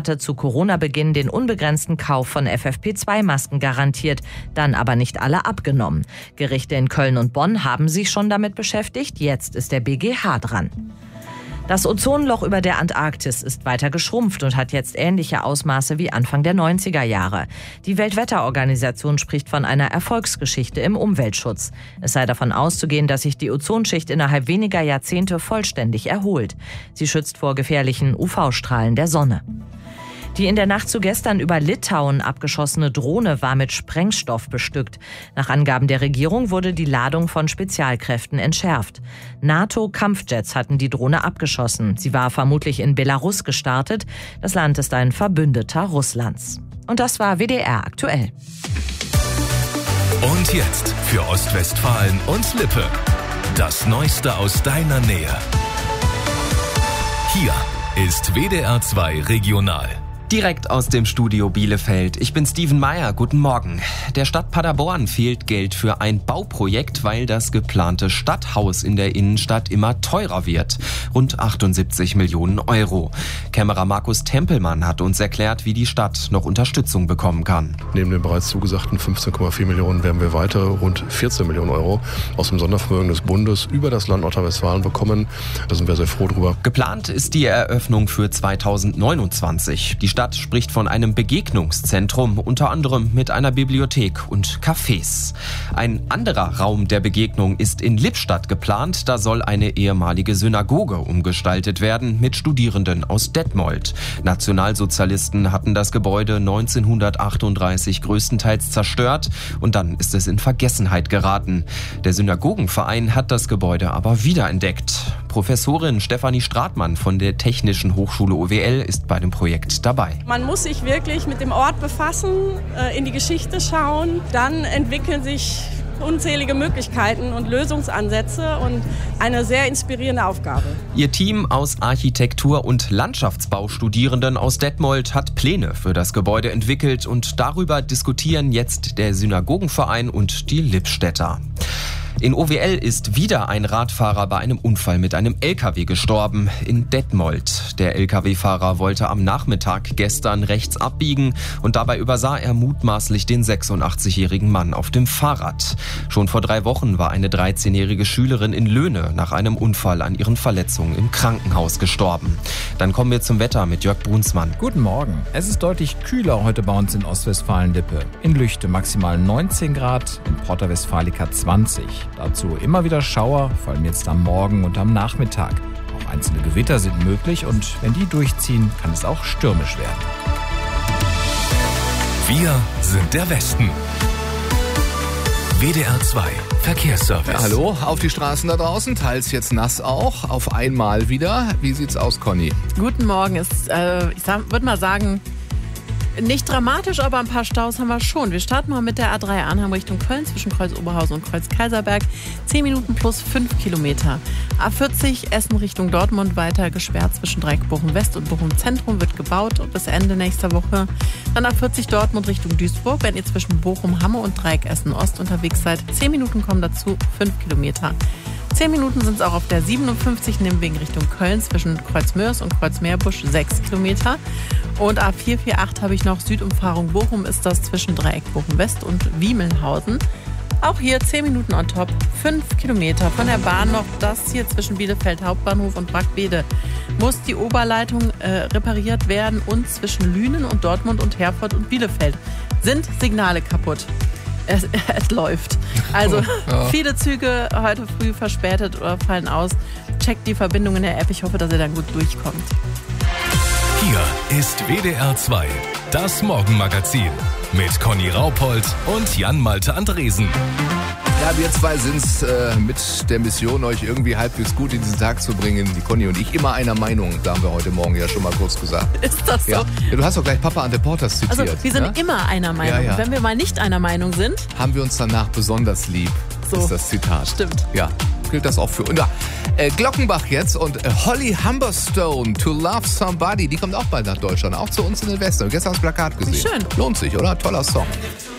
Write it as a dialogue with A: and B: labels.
A: hatte zu Corona-Beginn den unbegrenzten Kauf von FFP2-Masken garantiert, dann aber nicht alle abgenommen. Gerichte in Köln und Bonn haben sich schon damit beschäftigt, jetzt ist der BGH dran. Das Ozonloch über der Antarktis ist weiter geschrumpft und hat jetzt ähnliche Ausmaße wie Anfang der 90er Jahre. Die Weltwetterorganisation spricht von einer Erfolgsgeschichte im Umweltschutz. Es sei davon auszugehen, dass sich die Ozonschicht innerhalb weniger Jahrzehnte vollständig erholt. Sie schützt vor gefährlichen UV-Strahlen der Sonne. Die in der Nacht zu gestern über Litauen abgeschossene Drohne war mit Sprengstoff bestückt. Nach Angaben der Regierung wurde die Ladung von Spezialkräften entschärft. NATO-Kampfjets hatten die Drohne abgeschossen. Sie war vermutlich in Belarus gestartet. Das Land ist ein Verbündeter Russlands. Und das war WDR aktuell.
B: Und jetzt für Ostwestfalen und Lippe. Das Neueste aus deiner Nähe. Hier ist WDR 2 Regional.
C: Direkt aus dem Studio Bielefeld. Ich bin Steven Meyer. Guten Morgen. Der Stadt Paderborn fehlt Geld für ein Bauprojekt, weil das geplante Stadthaus in der Innenstadt immer teurer wird. Rund 78 Millionen Euro. Kämmerer Markus Tempelmann hat uns erklärt, wie die Stadt noch Unterstützung bekommen kann.
D: Neben den bereits zugesagten 15,4 Millionen werden wir weitere rund 14 Millionen Euro aus dem Sondervermögen des Bundes über das Land Nordrhein-Westfalen bekommen. Da sind wir sehr froh drüber.
C: Geplant ist die Eröffnung für 2029. Die Stadt spricht von einem Begegnungszentrum, unter anderem mit einer Bibliothek und Cafés. Ein anderer Raum der Begegnung ist in Lippstadt geplant. Da soll eine ehemalige Synagoge umgestaltet werden mit Studierenden aus Detmold. Nationalsozialisten hatten das Gebäude 1938 größtenteils zerstört und dann ist es in Vergessenheit geraten. Der Synagogenverein hat das Gebäude aber wiederentdeckt. Professorin Stefanie Stratmann von der Technischen Hochschule OWL ist bei dem Projekt dabei.
E: Man muss sich wirklich mit dem Ort befassen, in die Geschichte schauen. Dann entwickeln sich unzählige Möglichkeiten und Lösungsansätze und eine sehr inspirierende Aufgabe.
C: Ihr Team aus Architektur- und Landschaftsbaustudierenden aus Detmold hat Pläne für das Gebäude entwickelt und darüber diskutieren jetzt der Synagogenverein und die Lippstädter. In OWL ist wieder ein Radfahrer bei einem Unfall mit einem LKW gestorben in Detmold. Der LKW-Fahrer wollte am Nachmittag gestern rechts abbiegen und dabei übersah er mutmaßlich den 86-jährigen Mann auf dem Fahrrad. Schon vor 3 Wochen war eine 13-jährige Schülerin in Löhne nach einem Unfall an ihren Verletzungen im Krankenhaus gestorben. Dann kommen wir zum Wetter mit Jörg Brunsmann.
F: Guten Morgen. Es ist deutlich kühler heute bei uns in Ostwestfalen-Lippe. In Lüchte maximal 19 Grad, in Porta Westfalica 20. Dazu immer wieder Schauer, vor allem jetzt am Morgen und am Nachmittag. Auch einzelne Gewitter sind möglich und wenn die durchziehen, kann es auch stürmisch werden.
B: Wir sind der Westen. WDR 2 Verkehrsservice.
G: Ja, hallo, auf die Straßen da draußen, teils jetzt nass auch, auf einmal wieder. Wie sieht's aus, Conny?
H: Guten Morgen. Ich würde mal sagen, nicht dramatisch, aber ein paar Staus haben wir schon. Wir starten mal mit der A3 Arnhem Richtung Köln zwischen Kreuz Oberhausen und Kreuz Kaiserberg. 10 Minuten plus 5 Kilometer. A40 Essen Richtung Dortmund weiter gesperrt zwischen Dreieck Bochum West und Bochum Zentrum, wird gebaut bis Ende nächster Woche. Dann A40 Dortmund Richtung Duisburg, wenn ihr zwischen Bochum Hamme und Dreieck Essen Ost unterwegs seid. 10 Minuten kommen dazu, 5 Kilometer. 10 Minuten sind es auch auf der 57 Nimwegen Richtung Köln zwischen Kreuzmörs und Kreuzmeerbusch, 6 Kilometer. Und A448 habe ich noch Südumfahrung Bochum, ist das zwischen Dreieck Bochum West und Wiemelhausen. Auch hier 10 Minuten on top, 5 Kilometer. Von der Bahn noch das hier zwischen Bielefeld Hauptbahnhof und Brackwede. Muss die Oberleitung repariert werden und zwischen Lünen und Dortmund und Herford und Bielefeld sind Signale kaputt. Es läuft. Also viele Züge heute früh verspätet oder fallen aus. Checkt die Verbindung in der App. Ich hoffe, dass ihr dann gut durchkommt.
B: Hier ist WDR 2, das Morgenmagazin mit Conny Raupold und Jan-Malte Andresen.
G: Ja, wir zwei sind's mit der Mission, euch irgendwie halbwegs gut in diesen Tag zu bringen. Die Conny und ich immer einer Meinung, da haben wir heute Morgen ja schon mal kurz gesagt.
H: Ist das so?
G: Ja, du hast doch gleich Papa Ante Portas zitiert.
H: Also wir sind immer einer Meinung.
G: Ja.
H: Wenn wir mal nicht einer Meinung sind,
G: haben wir uns danach besonders lieb, so ist das Zitat.
H: Stimmt.
G: Ja, gilt das auch für uns. Glockenbach jetzt und Holly Humberstone, To Love Somebody, die kommt auch bald nach Deutschland, auch zu uns in den Westen. Gestern das Plakat gesehen.
H: Schön.
G: Lohnt sich, oder? Toller Song.